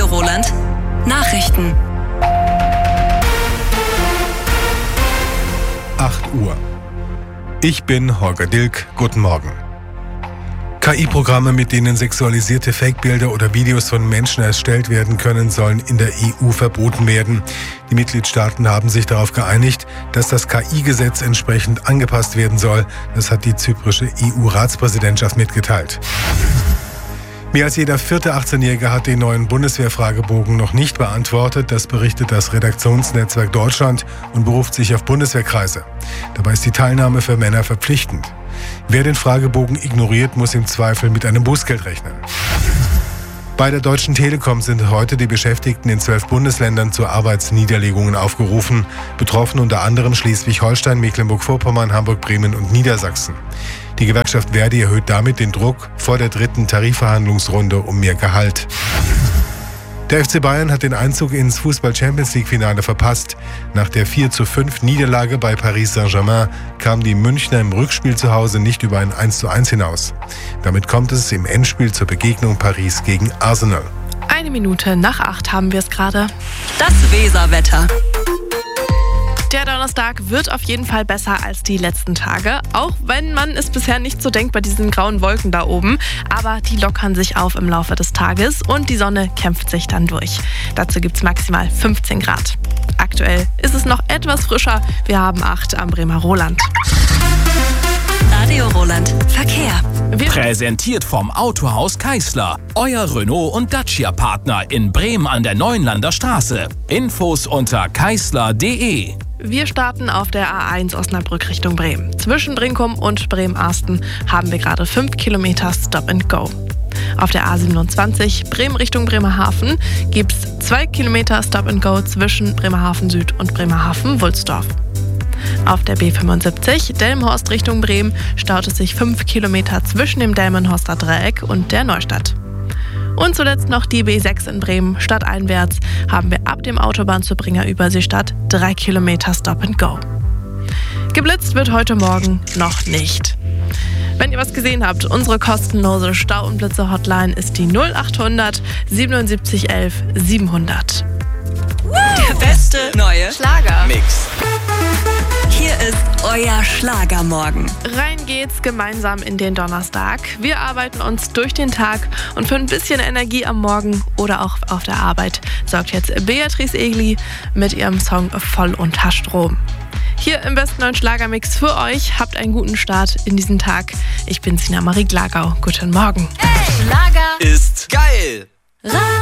Roland. Nachrichten. 8 Uhr. Ich bin Holger Dilk. Guten Morgen. KI-Programme, mit denen sexualisierte Fake-Bilder oder Videos von Menschen erstellt werden können, sollen in der EU verboten werden. Die Mitgliedstaaten haben sich darauf geeinigt, dass das KI-Gesetz entsprechend angepasst werden soll. Das hat die zyprische EU-Ratspräsidentschaft mitgeteilt. Mehr als jeder vierte 18-Jährige hat den neuen Bundeswehr-Fragebogen noch nicht beantwortet. Das berichtet das Redaktionsnetzwerk Deutschland und beruft sich auf Bundeswehrkreise. Dabei ist die Teilnahme für Männer verpflichtend. Wer den Fragebogen ignoriert, muss im Zweifel mit einem Bußgeld rechnen. Bei der Deutschen Telekom sind heute die Beschäftigten in 12 Bundesländern zu Arbeitsniederlegungen aufgerufen. Betroffen unter anderem Schleswig-Holstein, Mecklenburg-Vorpommern, Hamburg, Bremen und Niedersachsen. Die Gewerkschaft Verdi erhöht damit den Druck vor der 3. Tarifverhandlungsrunde um mehr Gehalt. Der FC Bayern hat den Einzug ins Fußball-Champions-League-Finale verpasst. Nach der 4:5-Niederlage bei Paris Saint-Germain kamen die Münchner im Rückspiel zu Hause nicht über ein 1:1 hinaus. Damit kommt es im Endspiel zur Begegnung Paris gegen Arsenal. 7:01 haben wir es gerade. Das Weserwetter. Der Donnerstag wird auf jeden Fall besser als die letzten Tage, auch wenn man es bisher nicht so denkt bei diesen grauen Wolken da oben. Aber die lockern sich auf im Laufe des Tages und die Sonne kämpft sich dann durch. Dazu gibt es maximal 15 Grad. Aktuell ist es noch etwas frischer. Wir haben 8 am Bremer Roland. Radio Roland. Verkehr. Präsentiert vom Autohaus Keisler. Euer Renault- und Dacia-Partner in Bremen an der Neuenlander Straße. Infos unter keisler.de. Wir starten auf der A1 Osnabrück Richtung Bremen. Zwischen Brinkum und Bremen-Arsten haben wir gerade 5 Kilometer Stop and Go. Auf der A27 Bremen Richtung Bremerhaven gibt es 2 Kilometer Stop and Go zwischen Bremerhaven Süd und Bremerhaven-Wulsdorf. Auf der B75 Delmenhorst Richtung Bremen staut es sich 5 Kilometer zwischen dem Delmenhorster Dreieck und der Neustadt. Und zuletzt noch die B6 in Bremen. Stadteinwärts haben wir ab dem Autobahnzubringer Überseestadt 3 Kilometer Stop and Go. Geblitzt wird heute Morgen noch nicht. Wenn ihr was gesehen habt, unsere kostenlose Stau- und Blitze-Hotline ist die 0800 77 11 700. Der beste neue Schlager-Mix. Hier ist euer Schlagermorgen. Rein geht's gemeinsam in den Donnerstag. Wir arbeiten uns durch den Tag und für ein bisschen Energie am Morgen oder auch auf der Arbeit sorgt jetzt Beatrice Egli mit ihrem Song Voll unter Strom. Hier im besten neuen Schlagermix für euch. Habt einen guten Start in diesen Tag. Ich bin Sina Marie Glagau. Guten Morgen. Hey, Schlager Ist geil!